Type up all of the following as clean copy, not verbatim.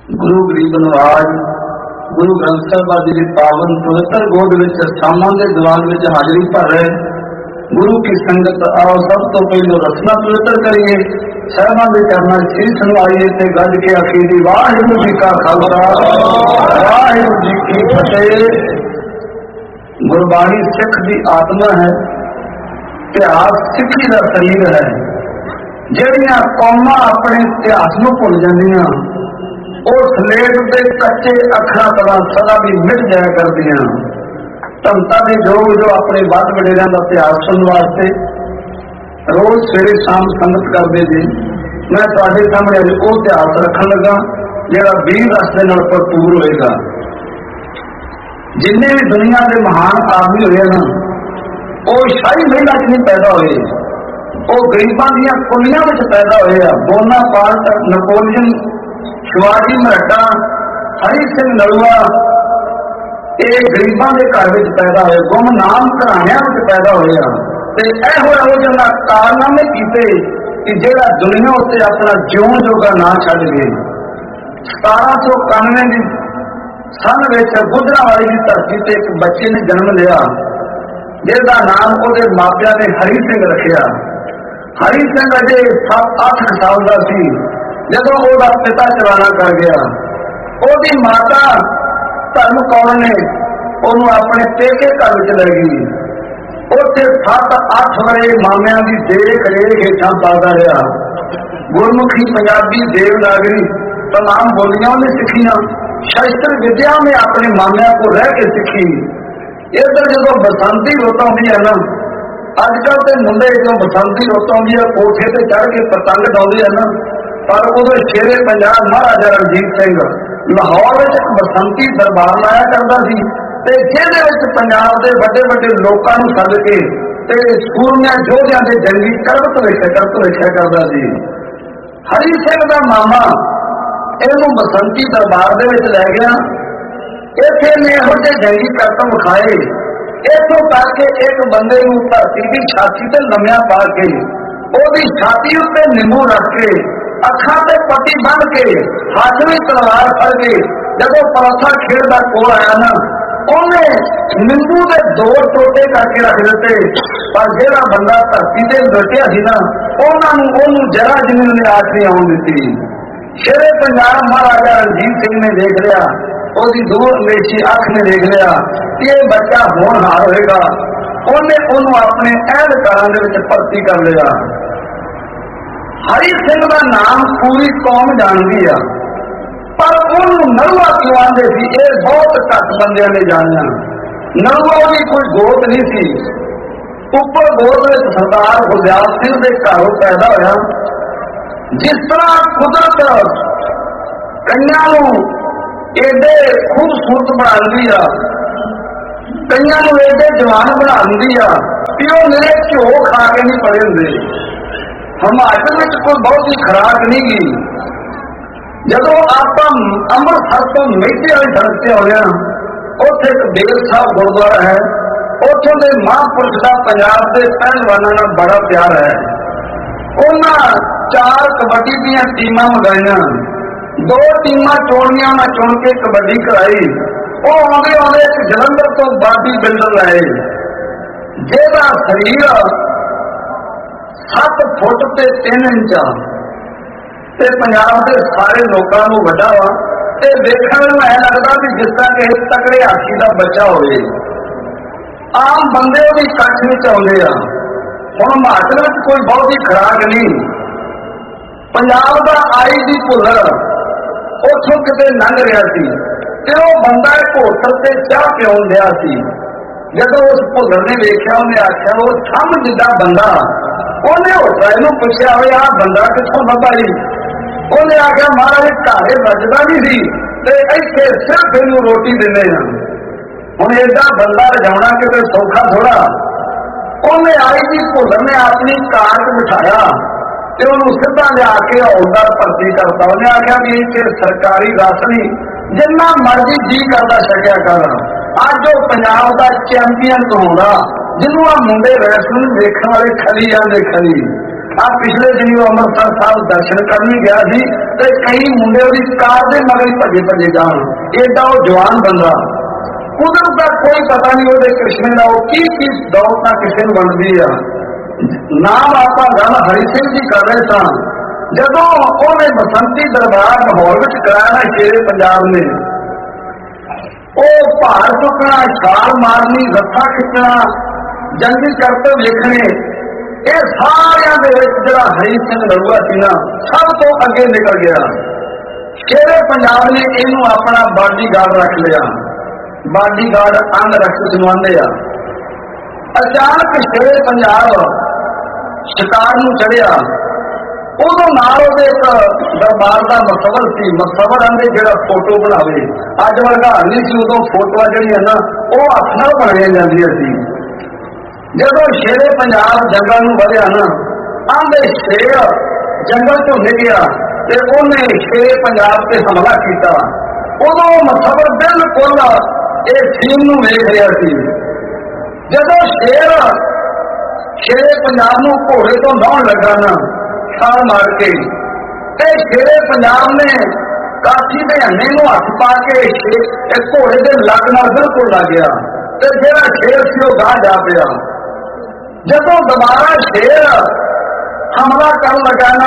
गुरु गरीब नवाज गुरु ग्रंथ साहिब जी पावन पवित्र गोद विच सामां दे दीवान विच हाजरी भर रहे गुरु की संगत आओ सब तो पहले रसना पवित्र करिए साहिबां दे चरनां विच शीश नवाइए ते गज के आखीरी वाहिगुरू जी का खालसा वाहिगुरू जी की फतेह। गुरबाणी सिख की आत्मा है, इतिहास सिखी का शरीर है। ਜਿਹੜੀਆਂ कौमां अपने इतिहास ਨੂੰ भुल ਜਾਂਦੀਆਂ ਉਹ ਸਲੇਟ ਦੇ ਕੱਚੇ ਅੱਖਰਾਂ ਤਰ੍ਹਾਂ ਸਦਾ ਵੀ ਮਿਟ ਜਾਇਆ ਕਰਦੀਆਂ। ਧੰਤਾਂ ਦੇ ਯੋਗ ਜੋ ਆਪਣੇ ਵੱਡ ਵਡੇਰਿਆਂ ਦਾ ਇਤਿਹਾਸ ਸੁਣਨ ਵਾਸਤੇ ਰੋਜ਼ ਸਵੇਰੇ ਸ਼ਾਮ ਸੰਗਤ ਕਰਦੇ ਜੀ, ਮੈਂ ਤੁਹਾਡੇ ਸਾਹਮਣੇ ਅੱਜ ਉਹ ਇਤਿਹਾਸ ਰੱਖਣ ਲੱਗਾ ਜਿਹੜਾ ਵੀਰ ਰਸ ਦੇ ਨਾਲ ਭਰਪੂਰ ਹੋਏਗਾ। ਜਿੰਨੇ ਵੀ ਦੁਨੀਆ ਦੇ ਮਹਾਨ ਆਦਮੀ ਹੋਏ ਨਾ ਉਹ ਸ਼ਾਹੀ ਮਹਿਲਾਂ 'ਚ ਨਹੀਂ ਪੈਦਾ ਹੋਏ, ਉਹ ਗਰੀਬਾਂ ਦੀਆਂ ਕੁੱਲੀਆਂ ਵਿੱਚ ਪੈਦਾ ਹੋਏ ਆ। ਬੋਨਾਪਾਰਟ, ਨੈਪੋਲੀਅਨ, शिवाजी मराठा, हरी सिंह नलवा ये गरीबों के घर में पैदा हुए, गुमनाम घराणियां में पैदा हुए। जिन्होंने कारनामे किए कि जेड़ा दुनिया उत्ते अपना जिउण जोगा ना छड्ड गए। 1791 सन विच गुजरांवाली की धरती से एक बच्चे ने जन्म लिया जिसका नाम उसके मापिया ने हरी सिंह रखिया। हरी सिंह अजे 7-8 साल का सी ਜਦੋਂ ਉਹਦਾ ਪਿਤਾ ਚਲਾਣਾ ਕਰ ਗਿਆ। ਉਹਦੀ ਮਾਤਾ ਧਰਮ ਕੌਰ ਨੇ ਉਹਨੂੰ ਆਪਣੇ ਪੇਕੇ ਘਰ ਵਿੱਚ ਲੈ ਗਈ। ਉੱਥੇ 7-8 ਵਰੇ ਮਾਮਿਆਂ ਦੀ ਦੇਖ ਰੇਖ ਹੇਠਾਂ ਪਲਦਾ ਰਿਹਾ। ਗੁਰਮੁਖੀ, ਪੰਜਾਬੀ, ਦੇਵਨਾਗਰੀ तमाम ਬੋਲੀਆਂ ਉਹਨੇ ਸਿੱਖੀਆਂ। ਸ਼ਸਤਰ ਵਿਦਿਆ ਨੇ ਆਪਣੇ ਮਾਮਿਆਂ ਕੋਲ ਰਹਿ ਕੇ ਸਿੱਖੀ। ਇੱਧਰ ਜਦੋਂ ਬਸੰਤੀ ਰੁੱਤ ਆਉਂਦੀ ਹੈ ਨਾ, ਅੱਜ ਕੱਲ੍ਹ ਦੇ ਮੁੰਡੇ ਜਦੋਂ ਬਸੰਤੀ ਰੁੱਤ ਆਉਂਦੀ ਹੈ ਕੋਠੇ ਤੇ ਚੜ੍ਹ ਕੇ ਪਤੰਗ ਡਾਉਂਦੇ ਹਨ, पर उदो शेरे पंजाब महाराजा रणजीत सिंह लाहौर में एक बसंती दरबार लाया करता सी ते जिहदे विच पंजाब के बड़े बड़े लोगों को सद के ते सूरमिया योधियां के जंगी करत वेख्या करता सी। हरी सिंह का मामा इहनूं बसंती दरबार दे विच लै गया। इत्थे ने इहो जिहे जंगी करतब विखाए, इत्थों तक के एक बंदे नूं धरती की छाती ते लम्या पा के ओहदी छाती उत्ते निंबू रख के अखा से पट्टी बन के हाथ में तलवार फड़ के जब परोसा खेलता कोल आया ना, उन्हें नींबू के 2 टोटे करके रख दिते। पर जेड़ा बंदा धरती से लुटिया सी ना उन्होंने जरा जमीन ने आस नहीं आउण दिती। शेरे पंजाब महाराजा रणजीत सिंह ने देख लिया, उसकी दूर अंदेशी अख ने देख लिया कि यह बच्चा होनहार होएगा। उन्हें उन्होंने अपने ऐहलकारां दे विच भर्ती कर लिया। हरी सिंह का नाम पूरी कौम जानती है, पर उन्होंने नलवा क्यों आते थे ये बहुत घट बंदियां ने जानिया। नलवा की कोई गोत नहीं सी, उपर गोत में सरदार गुरदियाल सिंह के घरों पैदा होया। जिस तरह कुदरत कईयां एडे खूबसूरत बना दी आ, कईयां एडे जवान बना दी आ कि वो मेरे घ्यो खा के नहीं पड़े होंगे। हिमाचल में कोई बहुत ही खुराक नहीं गई। जदों आप अमृतसर तो मेहते वाली सड़क से आने उत्थे एक बेल साहब गुरुद्वारा है, उतों के महापुरुष का पंजाब के पहलवानों का बड़ा प्यार है। उन्हें 4 कबड्डी दी टीमां मंगाइया, 2 टीमां चुनिया, मैं चुन के कबड्डी कराई। वो आते आते एक जलंधर तो बॉडी बिल्डर लाए जिहदा शरीर 7 फुट ते 3 इंच ते पंजाब के सारे लोगों को वड्डा वा ते देखने में ऐ लगता भी जिस तरह कि तकड़े हाथी का बच्चा होवे। आम बंदे भी कच्छ में आउंदे आ। हुण हिमाचल में कोई बहुत ही खुराक नहीं। पंजाब का आई दी भुल्लर उथों किते लंघ रहा सी ते वो बंदा एक होटल से चाह पिआउण दिया सी। जदों उस भुल्लर ने वेख्या उन्हें आख्या वो थम जिद्दां बंदा, उन्हें होटल नूं पुछया होवे आ बंदा कित्थों लभा जी? उन्हें आख्या महाराज घरे बजदा नहीं सी ते इत्थे सिर्फ इनू रोटी दिंदे हां। हुण एडा बंदा रजाउणा किते सौखा थोड़ा। उन्हें आई जी भुल्लर ने अपनी कार च बिठाया ते उन्हूं सीधा लिया के हौलदार भर्ती करता। उन्हें आख्या भी इत्थे सरकारी राशन जिन्ना मर्जी जी करदा छकिया कर। अज वो पंजाब का चैंपीयन कहूंगा जिन्हों आ मुंडे रैसलिंग देखने वाले खली आंदे खली आ पिछले दिन अमृतसर साहब दर्शन करने गया सी ते कई मुंडे उहदी कार दे मगर भजे भजे जान, एडा वो जवान बंदा। कुदरत का कोई पता नहीं वो कृष्ण का वो की दौलत किसी को बनती है। नाम आप गल हरि सिंह जी कर रहे सा, जदों उन्हें बसंती दरबार लाहौर में कराया ना शेरे पंजाब ने, वो भार चुकना, छाल मारनी, रस्सा खिंचना, जंगी करते देखने, ये सारिया जरा हरि सिंह नलूआ सी ना सब तो अगे निकल गया। शेरे पंजाब ने इनू अपना बॉडीगार्ड रख लिया, बॉडीगार्ड अंग रक्षक आंदे आ। अचानक शेरे पंजाब शिकार नूं चढ़िया, उदों नाल उहदे एक दरबार का मसवर सी, मसवर आंदे जिहड़ा फोटो बनावे, अज वर्गा नहीं सी, उदों फोटोआं जिहड़ियां ना वो हथ नाल बनाईआं जांदियां सी। जदों शेरे पंजाब जंगल नूं वधिया ना, आंदे शेर जंगल चों निकलिया ते उन्हें शेरे पंजाब ते हमला किया। उदों मसवर बिल्कुल इस सीन नूं वेख रहा सी। जदों शेर शेरे पंजाब नूं घोड़े तो लाउण लगा ना छाल मार के, ते शेरे पंजाब ने काठी दे हन्ने नूं हथ पा के घोड़े दे लग नाल बिल्कुल लग गया ते जिहड़ा शेर सी वो गाह जा पिया। जदों दोबारा शेर हमला कर लगा ना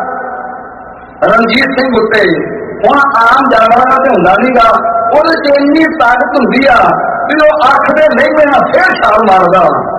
रणजीत सिंह उत्ते, हुण आम जानवरां ते हुंदा नहींगा, उहदे च इन्नी ताकत हुंदी आ कि वो अख दे नहीं बिना फिर छाल मारदा।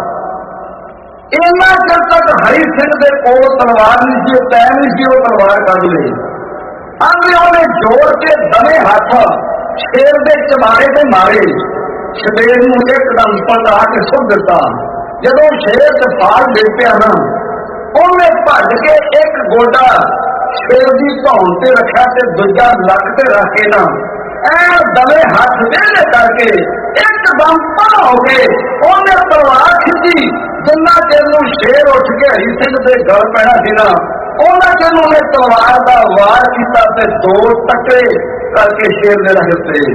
इन्ना चिर तक हरि सिंह दे कोल तलवार नहीं सी, पैर नहीं सी, वो तलवार कढ ले आंदे उहने जोड़ के दमे हथ शेर दे चबारे ते मारे, शेर नूं एकदम पलटा के सुट दिता। जदों शेर च फाल डिग पिया ना, उन्हें भज के एक गोडा शेर की धौन से रखा ते दूजा लक ते रख के ना ऐ दवे हाथ वेले करके एकदम पा हो गए, उन्हें तलवार खिंची। जिन्ना चिर नूं शेर उठ के हरि सिंह दे गल पैना सी ना, उन्ना चिर उन्हें तलवार का वार किया ते दो टक्के करके शेर दे रख दिते।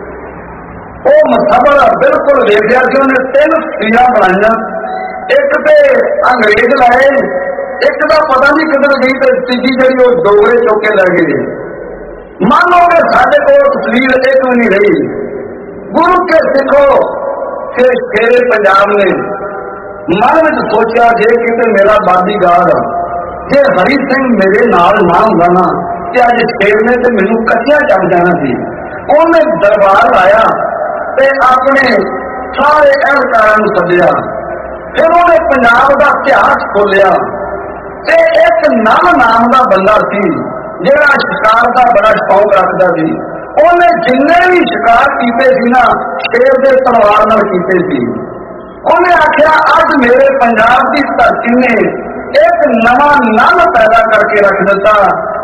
वो मसबर बिल्कुल वेखिया कि उन्हें 3 सीरा बनाइया, एक तो अंग्रेज लाए, एक का पता नहीं किधर गई, तो तीजी जी वो डोगरे चौके लै गए। मान लो कि साढ़े को तस्वीर एक भी नहीं रही। गुरु के सिखो के शेरे पंजाब ने मन में सोचा, जे कि मेरा बॉडीगार्ड जे हरि सिंह मेरे नाल ना होगा ना, कि अज शेर ने तो मैनू कच्चिया चढ़ जाना सी। उन्हें दरबार लाया ते अपने सारे एहलकारां नूं सद्दिया, फिर उन्हें पंजाब का इतिहास खोलिया ते एक नल नाम का बंदा सी जिहड़ा शिकार का बड़ा शौक रखता सी। उन्हें जिन्ने भी शिकार कीते सी ना शेर दे तलवार नाल कीते सी। उन्हें आख्या अज मेरे पंजाब की धरती ने एक नवा नल पैदा करके रख दिता,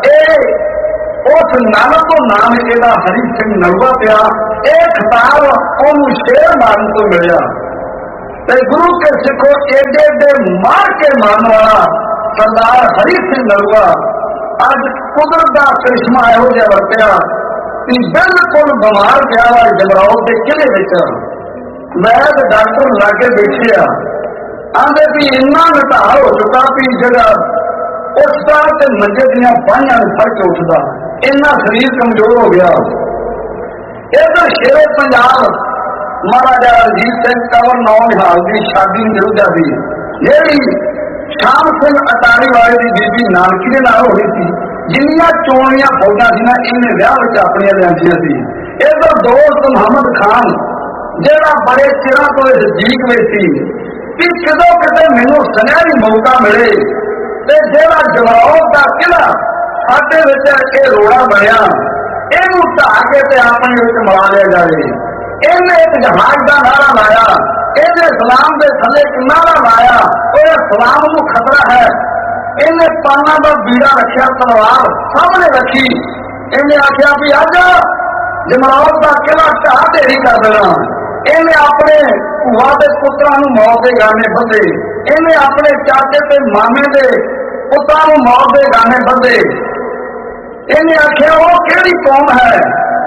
उस नल तो नाम एदा हरि सिंह नलूआ पिया। एक खिताब उन्होंने शेर मारन तो मिलिया। गुरु के सिखो एडे एडे मार के मारने वाला सरदार हरि सिंह नलूआ अज कुदरत का करिश्मा इहो जिहा वरतिया कि बिल्कुल बीमार पिया वा जमराओ के किले विच। वैद डॉक्टर लागे बैठे आंदे भी इन्ना घटाड़ हो चुका भी जगह उसका ते मंजे दियां बाहियां फर्क उठदा, इन्ना शरीर कमजोर हो गया। इधर शेरे पंजाब महाराजा रंजीत सिंह कंवर नौ निहाल की शादी विरोधा दी, जी शाम सिंह अटारी वाले की बीबी नानकी के नाल होनी थी। जिन्नियां चोणियां फौजा सी ना इन्हें विआह विच अपनियां लियांदियां सी। इधर दोस्त मुहम्मद खान जिहड़ा बड़े चिरां तो इस जीक में सी कि कदों किते मैनूं सुनहरी मौका मिले ते जिहड़ा जमराओ का किला साडे विच इह रोड़ा बनिया इहनूं ढाह के ते अपने विच मिला लिया जाए। इन्हें एक जहाज का नारा लाया, इन्हें सलाम के थले एक नारा लाया, और सलाम को खतरा है। इन्हें पाना का बीड़ा रखा, तलवार सामने रखी। इन्हें आख्या भी अज जमराओ का किला ढाह ढेरी कर देना। इन्हें अपने भूआ के पुत्रों मौत के गाने बधे, इन्हें अपने चाचे के मामे के पुत्रों मौत के गाने बधे। इन्हें आख्या वो केड़ी कौम है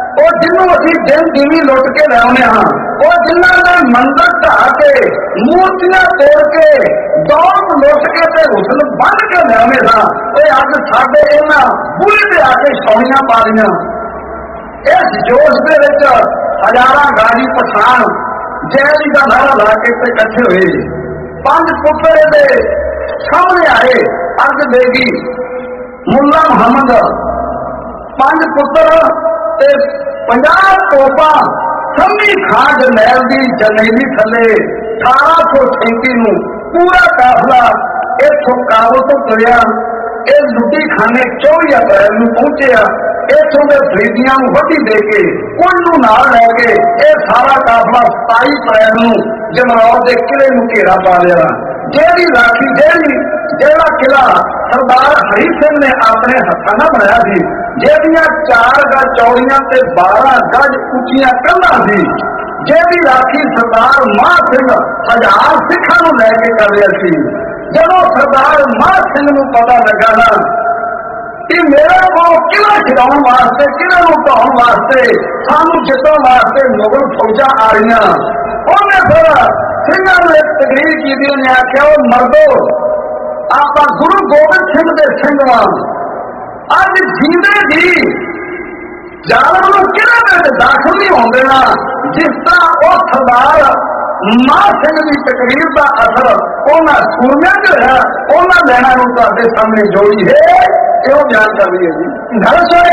ਉਹ ਜਿਹਨੂੰ ਅਸੀਂ ਦਿਨ ਦੀਵੀ ਲੁੱਟ ਕੇ ਲਿਆਉਂਦੇ ਹਾਂ, ਉਹ ਜਿਨ੍ਹਾਂ ਨੇ ਮੰਦਰ ਢਾਹ ਕੇ, ਮੂਰਤੀਆਂ ਤੋੜ ਕੇ, ਦੌਲਤ ਲੁੱਟ ਕੇ ਤੇ ਹੁਸਨ ਬੰਨ ਕੇ ਲਿਆਉਂਦੇ ਹਾਂ, ਉਹ ਅੱਜ ਸਾਡੇ ਇਹਨਾਂ ਬੂਹੇ ਤੇ ਆ ਕੇ ਸੌਣੀਆਂ ਪਾ ਰਹੀਆਂ। ਇਸ ਜੋਸ਼ ਦੇ ਵਿੱਚ ਹਜ਼ਾਰਾਂ ਗਾਜੀ ਪਠਾਨ ਜੈ ਜੀ ਦਾ ਨਾਰਾ ਲਾ ਕੇ ਤੇ ਇਕੱਠੇ ਹੋਏ। 5 ਪੁੱਤਰ ਦੇ ਸਾਹਮਣੇ ਆਏ। ਅਰਗ ਦੇਗੀ ਮੁੱਲਾ ਮੁਹੰਮਦ 5 ਪੁੱਤਰ ਤੇ 50 ਤੋਪਾਂ ਸੰਮੀ ਖਾਂ ਜਰਨੈਲ ਦੀ ਜਰਨੈਲੀ ਥੱਲੇ 1837 ਨੂੰ ਪੂਰਾ ਕਾਫਲਾ ਇੱਥੋਂ ਕਾਬਲ ਤੋਂ ਤੁਰਿਆ। ਇਹ ਲੁੱਡੀ ਖਾਨੇ 24 ਅਪ੍ਰੈਲ ਨੂੰ ਪਹੁੰਚਿਆ। ਇੱਥੋਂ ਦੇ ਫਰੀਦੀਆਂ ਨੂੰ ਵੱਢੀ ਦੇ ਕੇ ਉਹਨੂੰ ਨਾਲ ਲੈ ਕੇ ਇਹ ਸਾਰਾ ਕਾਫਲਾ 27 ਅਪ੍ਰੈਲ ਨੂੰ ਜਮਰੌਦ ਦੇ ਕਿਲੇ ਨੂੰ ਘੇਰਾ ਪਾ ਲਿਆ। ਜਿਹੜੀ ਰਾਖੀ ਜਿਹੜਾ ਕਿਲਾ ਸਰਦਾਰ ਹਰੀ ਸਿੰਘ ਨੇ ਆਪਣੇ ਹੱਥਾਂ ਨਾਲ ਬਣਾਇਆ ਸੀ, ਜਿਹਦੀਆਂ 4 ਗਜ਼ ਚੌੜੀਆਂ ਤੇ 12 ਗਜ਼ ਉੱਚੀਆਂ ਕੰਧਾਂ ਸੀ, ਜਿਹਦੀ ਰਾਖੀ ਸਰਦਾਰ ਮਾਹ ਸਿੰਘ 1000 ਸਿੱਖਾਂ ਨੂੰ ਲੈ ਕੇ ਕਰ ਰਿਹਾ ਸੀ। ਜਦੋਂ ਸਰਦਾਰ ਮਾਹ ਸਿੰਘ ਨੂੰ ਪਤਾ ਲੱਗਾ ਨਾ ਕਿ ਮੇਰੇ ਕੋਲ ਕਿਲਾ ਛਡਾਉਣ ਵਾਸਤੇ, ਕਿਲੇ ਨੂੰ ਢਾਉਣ ਵਾਸਤੇ, ਸਾਨੂੰ ਜਿੱਤਣ ਵਾਸਤੇ ਮੁਗਲ ਫੌਜਾਂ ਆ ਰਹੀਆਂ, ਉਹਨੇ ਫਿਰ ਸਿੰਘਾਂ ਨੂੰ ਇੱਕ ਤਕਰੀਰ ਕੀਤੀ। ਉਹਨੇ ਆਖਿਆ, ਉਹ ਮਰਦੋ, ਆਪਾਂ ਗੁਰੂ ਗੋਬਿੰਦ ਸਿੰਘ ਦੇ ਸਿੰਘ ਵਾਂ, ਅੱਜ ਜੀਂਦੇ ਜੀ ਜ਼ਾਲਮ ਨੂੰ ਕਿਲੇ ਵਿੱਚ ਦਾਖਲ ਨਹੀਂ ਹੋਣ ਦੇਣਾ। ਜਿਸ ਤਰ੍ਹਾਂ ਉਹ ਸਰਦਾਰ ਮਾਹ ਸਿੰਘ ਦੀ ਤਕਰੀਰ ਦਾ ਅਸਰ ਉਹਨਾਂ ਸੂਰਮਿਆਂ 'ਚ ਹੋਇਆ, ਉਹਨਾਂ ਲੈਣਾ ਨੂੰ ਤੁਹਾਡੇ ਸਾਹਮਣੇ ਜੋੜੀ ਹੈ। ਇਹੋ ਬਿਆਨ ਕਰ ਰਹੀ ਹੈ ਜੀ।